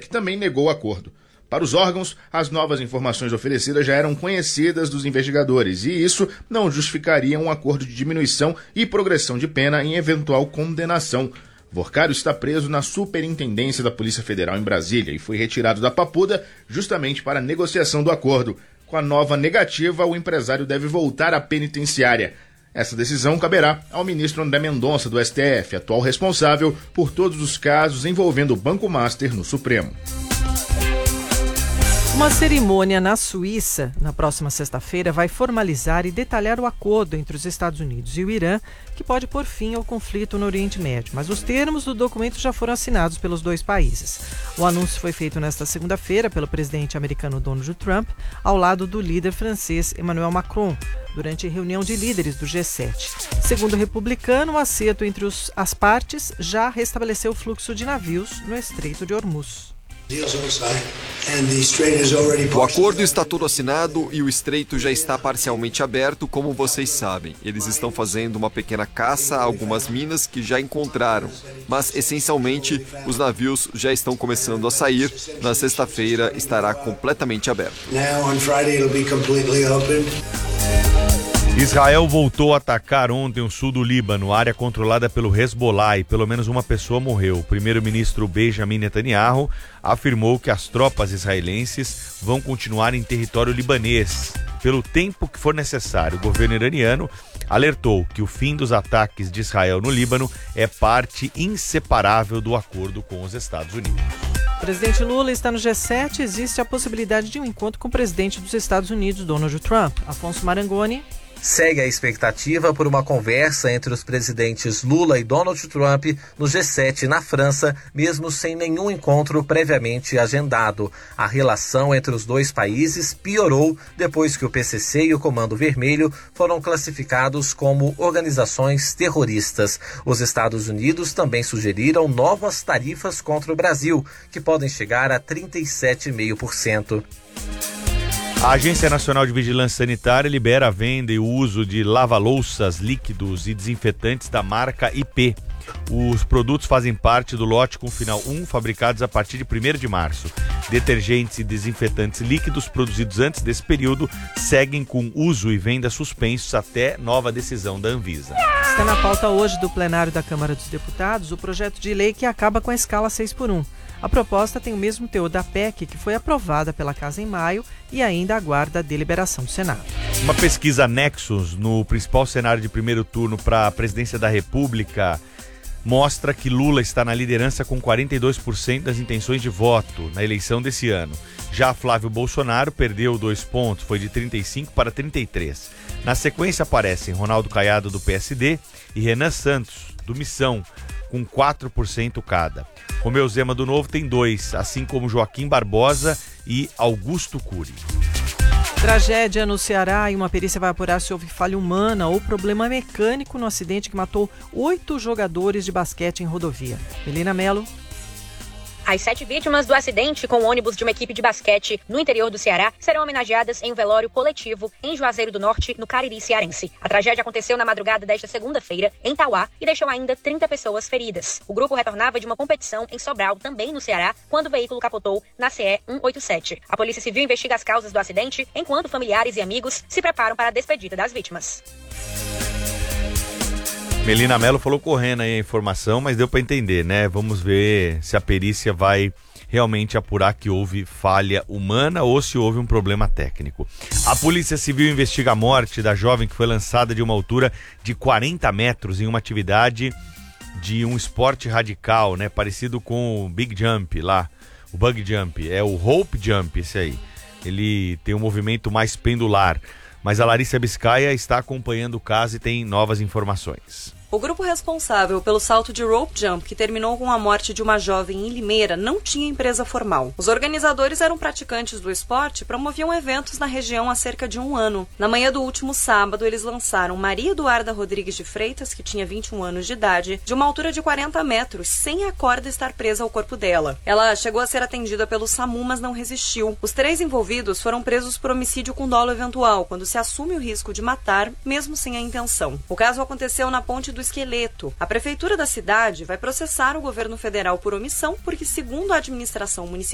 que também negou o acordo. Para os órgãos, as novas informações oferecidas já eram conhecidas dos investigadores e isso não justificaria um acordo de diminuição e progressão de pena em eventual condenação. Vorcário está preso na Superintendência da Polícia Federal em Brasília e foi retirado da Papuda justamente para a negociação do acordo. Com a nova negativa, o empresário deve voltar à penitenciária. Essa decisão caberá ao ministro André Mendonça, do STF, atual responsável por todos os casos envolvendo o Banco Master no Supremo. Uma cerimônia na Suíça, na próxima sexta-feira, vai formalizar e detalhar o acordo entre os Estados Unidos e o Irã, que pode pôr fim ao conflito no Oriente Médio. Mas os termos do documento já foram assinados pelos dois países. O anúncio foi feito nesta segunda-feira pelo presidente americano Donald Trump, ao lado do líder francês Emmanuel Macron, durante reunião de líderes do G7. Segundo o republicano, o acerto entre as partes já restabeleceu o fluxo de navios no Estreito de Hormuz. O acordo está todo assinado e o estreito já está parcialmente aberto, como vocês sabem. Eles estão fazendo uma pequena caça a algumas minas que já encontraram, mas essencialmente os navios já estão começando a sair. Na sexta-feira estará completamente aberto. Israel voltou a atacar ontem o sul do Líbano, área controlada pelo Hezbollah, e pelo menos uma pessoa morreu. O primeiro-ministro Benjamin Netanyahu afirmou que as tropas israelenses vão continuar em território libanês pelo tempo que for necessário. O governo iraniano alertou que o fim dos ataques de Israel no Líbano é parte inseparável do acordo com os Estados Unidos. O presidente Lula está no G7. Existe a possibilidade de um encontro com o presidente dos Estados Unidos, Donald Trump. Afonso Marangoni. Segue a expectativa por uma conversa entre os presidentes Lula e Donald Trump no G7 na França, mesmo sem nenhum encontro previamente agendado. A relação entre os dois países piorou depois que o PCC e o Comando Vermelho foram classificados como organizações terroristas. Os Estados Unidos também sugeriram novas tarifas contra o Brasil, que podem chegar a 37,5%. A Agência Nacional de Vigilância Sanitária libera a venda e o uso de lava-louças, líquidos e desinfetantes da marca IP. Os produtos fazem parte do lote com final 1, fabricados a partir de 1º de março. Detergentes e desinfetantes líquidos produzidos antes desse período seguem com uso e venda suspensos até nova decisão da Anvisa. Está na pauta hoje do plenário da Câmara dos Deputados o projeto de lei que acaba com a escala 6x1. A proposta tem o mesmo teor da PEC, que foi aprovada pela Casa em maio e ainda aguarda a deliberação do Senado. Uma pesquisa Nexus no principal cenário de primeiro turno para a presidência da República mostra que Lula está na liderança com 42% das intenções de voto na eleição desse ano. Já Flávio Bolsonaro perdeu 2 pontos, foi de 35 para 33. Na sequência aparecem Ronaldo Caiado, do PSD, e Renan Santos, do Missão, com 4% cada. Romeu Zema, do Novo, tem 2, assim como Joaquim Barbosa e Augusto Cury. Tragédia no Ceará e uma perícia vai apurar se houve falha humana ou problema mecânico no acidente que matou 8 jogadores de basquete em rodovia. Melina Mello. As 7 vítimas do acidente com o ônibus de uma equipe de basquete no interior do Ceará serão homenageadas em um velório coletivo em Juazeiro do Norte, no Cariri cearense. A tragédia aconteceu na madrugada desta segunda-feira, em Tauá, e deixou ainda 30 pessoas feridas. O grupo retornava de uma competição em Sobral, também no Ceará, quando o veículo capotou na CE 187. A Polícia Civil investiga as causas do acidente, enquanto familiares e amigos se preparam para a despedida das vítimas. Melina Mello falou correndo aí a informação, mas deu para entender, né? Vamos ver se a perícia vai realmente apurar que houve falha humana ou se houve um problema técnico. A Polícia Civil investiga a morte da jovem que foi lançada de uma altura de 40 metros em uma atividade de um esporte radical, né? Parecido com o Big Jump lá, o Bug Jump, é o Hope Jump esse aí. Ele tem um movimento mais pendular. Mas a Larissa Biscaia está acompanhando o caso e tem novas informações. O grupo responsável pelo salto de rope jump, que terminou com a morte de uma jovem em Limeira, não tinha empresa formal. Os organizadores eram praticantes do esporte e promoviam eventos na região há cerca de 1 ano. Na manhã do último sábado, eles lançaram Maria Eduarda Rodrigues de Freitas, que tinha 21 anos de idade, de uma altura de 40 metros, sem a corda estar presa ao corpo dela. Ela chegou a ser atendida pelo SAMU, mas não resistiu. Os 3 envolvidos foram presos por homicídio com dolo eventual, quando se assume o risco de matar, mesmo sem a intenção. O caso aconteceu na Ponte do Esqueleto. A prefeitura da cidade vai processar o governo federal por omissão, porque, segundo a administração municipal,